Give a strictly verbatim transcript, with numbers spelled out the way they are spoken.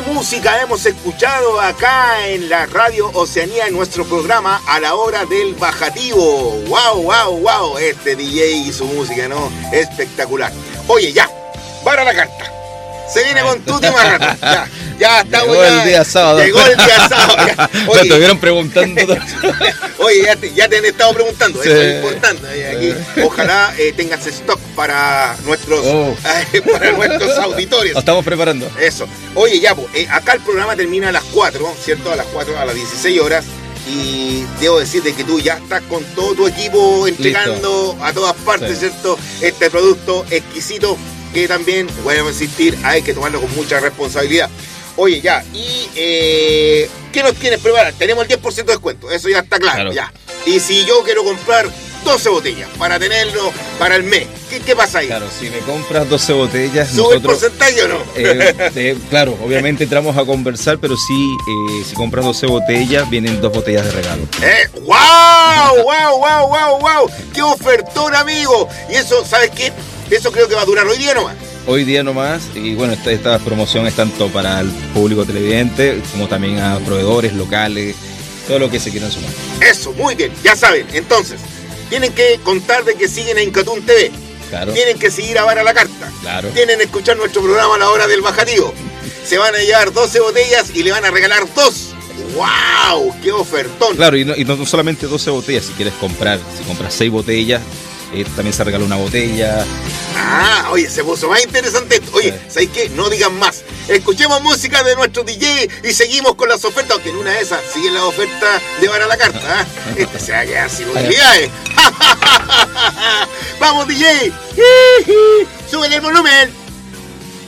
música hemos escuchado acá en la Radio Oceanía en nuestro programa A la Hora del Bajativo. ¡Wow, wow, wow! Este D J y su música, ¿no? Espectacular. Oye, ya, para la carta. Se viene con tu última rato. Ya, ya estamos. Llegó ya, el día sábado. Llegó el día sábado. Ya. Oye, te estuvieron preguntando. Oye, ya te, ya te han estado preguntando. Sí. Eso es importante. Aquí, ojalá eh, tengas stock para nuestros, Oh. eh, para nuestros auditores. Lo estamos preparando. Eso. Oye, ya, pues, eh, acá el programa termina a las cuatro, ¿cierto? A las cuatro, a las dieciséis horas. Y debo decirte que tú ya estás con todo tu equipo entregando Listo. A todas partes, sí. ¿Cierto? Este producto exquisito que también, bueno, insistir, hay que tomarlo con mucha responsabilidad. Oye, ya, y eh, ¿qué nos tienes preparado? Tenemos el diez por ciento de descuento, eso ya está claro, claro. Ya. Y si yo quiero comprar doce botellas para tenerlo para el mes, ¿qué, qué pasa ahí? Claro, si me compras doce botellas... ¿Sube el porcentaje o no? Eh, eh, claro, obviamente entramos a conversar, pero sí, eh, si compras doce botellas, vienen dos botellas de regalo. Eh, ¡Wow! ¡Wow, wow, wow, wow! ¡Qué ofertón, amigo! Y eso, ¿sabes qué? Eso creo que va a durar hoy día nomás. Hoy día nomás, y bueno, esta, esta promoción es tanto para el público televidente como también a proveedores locales, todo lo que se quieran sumar. Eso, muy bien, ya saben. Entonces, tienen que contar de que siguen a Incatún T V. Claro. Tienen que seguir a Vara la Carta. Claro. Tienen que escuchar nuestro programa a la hora del bajativo. Se van a llevar doce botellas y le van a regalar dos. ¡Wow! ¡Qué ofertón! Claro, y no, y no solamente doce botellas, si quieres comprar, si compras seis botellas, eh, también se regala una botella. Ah, oye, se puso más interesante esto. Oye, sí. ¿Sabes qué? No digan más. Escuchemos música de nuestro D J y seguimos con las ofertas, aunque en una de esas siguen las ofertas de Vara la Carta. ¿eh? Este se va a quedar sin utilidades. ¡Vamos, D J! ¡Súbele el volumen!